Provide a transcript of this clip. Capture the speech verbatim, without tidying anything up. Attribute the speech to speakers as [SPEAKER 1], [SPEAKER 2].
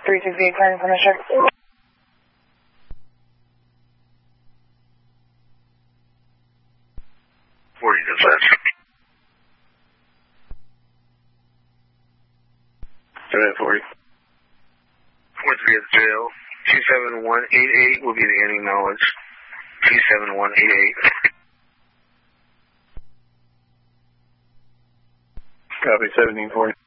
[SPEAKER 1] three sixty-eight, climbing from the ship.
[SPEAKER 2] forty, dispatch.
[SPEAKER 3] seven forty.
[SPEAKER 2] four three at the jail. two seven one eight eight will be the ending knowledge. two seven one eight eight.
[SPEAKER 3] Copy, seventeen forty.